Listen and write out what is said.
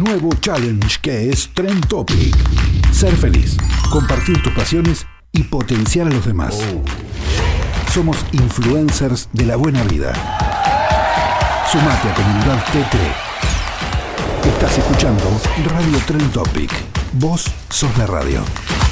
nuevo challenge que es Trend Topic. Ser feliz, compartir tus pasiones y potenciar a los demás. Somos influencers de la buena vida. Sumate a Comunidad TT. Estás escuchando Radio Trend Topic. Vos sos la radio.